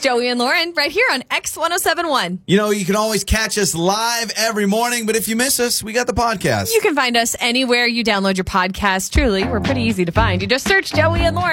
Joey and Lauren right here on X1071. You know, you can always catch us live every morning, but if you miss us, we got the podcast. You can find us anywhere you download your podcast. Truly, we're pretty easy to find. You just search Joey and Lauren.